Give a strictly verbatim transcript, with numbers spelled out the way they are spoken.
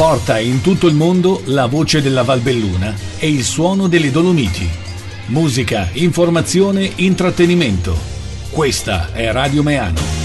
Porta in tutto il mondo la voce della Valbelluna e il suono delle Dolomiti. Musica, informazione, intrattenimento. Questa è Radio Meano.